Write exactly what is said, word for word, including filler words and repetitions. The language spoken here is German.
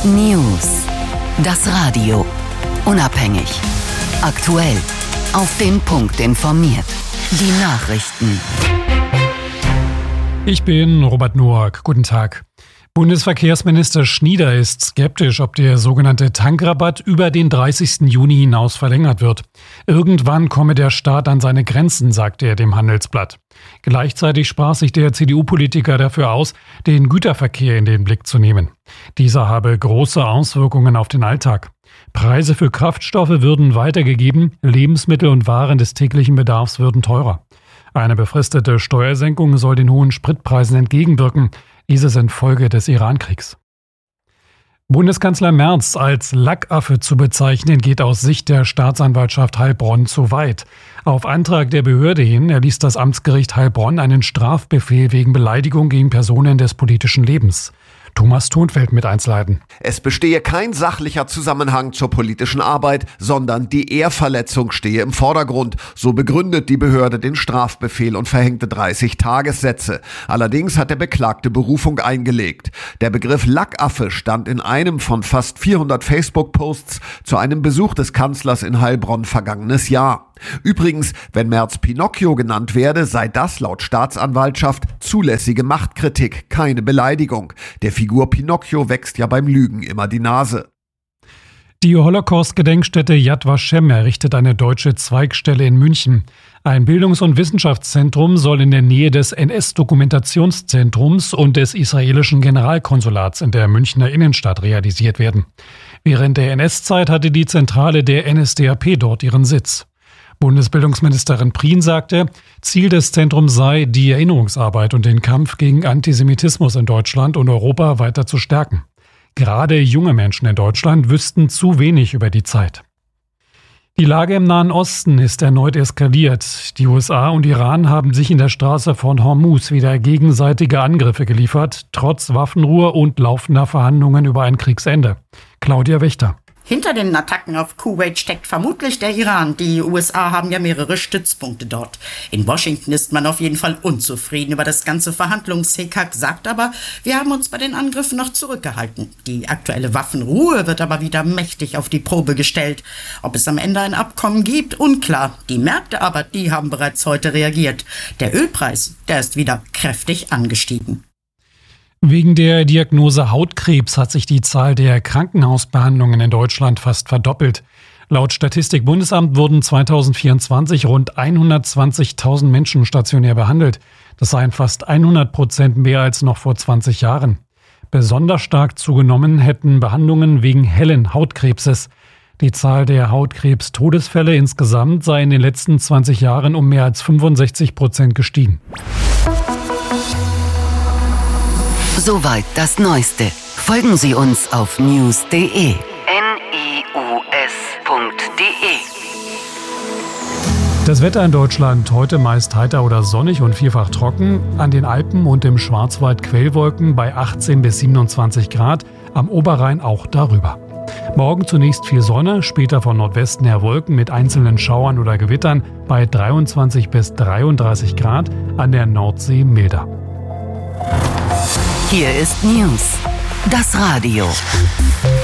News. Das Radio. Unabhängig. Aktuell. Auf den Punkt informiert. Die Nachrichten. Ich bin Robert Noack. Guten Tag. Bundesverkehrsminister Schnieder ist skeptisch, ob der sogenannte Tankrabatt über den dreißigsten Juni hinaus verlängert wird. Irgendwann komme der Staat an seine Grenzen, sagte er dem Handelsblatt. Gleichzeitig sprach sich der C D U-Politiker dafür aus, den Güterverkehr in den Blick zu nehmen. Dieser habe große Auswirkungen auf den Alltag. Preise für Kraftstoffe würden weitergegeben, Lebensmittel und Waren des täglichen Bedarfs würden teurer. Eine befristete Steuersenkung soll den hohen Spritpreisen entgegenwirken. Dieses infolge des Iran-Kriegs. Bundeskanzler Merz als Lackaffe zu bezeichnen, geht aus Sicht der Staatsanwaltschaft Heilbronn zu weit. Auf Antrag der Behörde hin erließ das Amtsgericht Heilbronn einen Strafbefehl wegen Beleidigung gegen Personen des politischen Lebens. Thomas Thunfeld mit Einzelheiten. Es bestehe kein sachlicher Zusammenhang zur politischen Arbeit, sondern die Ehrverletzung stehe im Vordergrund. So begründet die Behörde den Strafbefehl und verhängte dreißig Tagessätze. Allerdings hat der Beklagte Berufung eingelegt. Der Begriff Lackaffe stand in einem von fast vierhundert Facebook-Posts zu einem Besuch des Kanzlers in Heilbronn vergangenes Jahr. Übrigens, wenn Merz Pinocchio genannt werde, sei das laut Staatsanwaltschaft zulässige Machtkritik, keine Beleidigung. Der Figur Pinocchio wächst ja beim Lügen immer die Nase. Die Holocaust-Gedenkstätte Yad Vashem errichtet eine deutsche Zweigstelle in München. Ein Bildungs- und Wissenschaftszentrum soll in der Nähe des N S-Dokumentationszentrums und des israelischen Generalkonsulats in der Münchner Innenstadt realisiert werden. Während der N S-Zeit hatte die Zentrale der N S D A P dort ihren Sitz. Bundesbildungsministerin Prien sagte, Ziel des Zentrums sei, die Erinnerungsarbeit und den Kampf gegen Antisemitismus in Deutschland und Europa weiter zu stärken. Gerade junge Menschen in Deutschland wüssten zu wenig über die Zeit. Die Lage im Nahen Osten ist erneut eskaliert. Die U S A und Iran haben sich in der Straße von Hormuz wieder gegenseitige Angriffe geliefert, trotz Waffenruhe und laufender Verhandlungen über ein Kriegsende. Claudia Wächter. Hinter den Attacken auf Kuwait steckt vermutlich der Iran. Die U S A haben ja mehrere Stützpunkte dort. In Washington ist man auf jeden Fall unzufrieden über das ganze Verhandlungshickhack, sagt aber, wir haben uns bei den Angriffen noch zurückgehalten. Die aktuelle Waffenruhe wird aber wieder mächtig auf die Probe gestellt. Ob es am Ende ein Abkommen gibt, unklar. Die Märkte aber, die haben bereits heute reagiert. Der Ölpreis, der ist wieder kräftig angestiegen. Wegen der Diagnose Hautkrebs hat sich die Zahl der Krankenhausbehandlungen in Deutschland fast verdoppelt. Laut Statistik-Bundesamt wurden zweitausendvierundzwanzig rund hundertzwanzigtausend Menschen stationär behandelt. Das seien fast hundert Prozent mehr als noch vor zwanzig Jahren. Besonders stark zugenommen hätten Behandlungen wegen hellen Hautkrebses. Die Zahl der Hautkrebs-Todesfälle insgesamt sei in den letzten zwanzig Jahren um mehr als fünfundsechzig Prozent gestiegen. Soweit das Neueste. Folgen Sie uns auf news punkt de. N I U S punkt de. Das Wetter in Deutschland heute meist heiter oder sonnig und vielfach trocken. An den Alpen und im Schwarzwald Quellwolken bei achtzehn bis siebenundzwanzig Grad. Am Oberrhein auch darüber. Morgen zunächst viel Sonne, später von Nordwesten her Wolken mit einzelnen Schauern oder Gewittern bei dreiundzwanzig bis dreiunddreißig Grad. An der Nordsee milder. Hier ist News. Das Radio.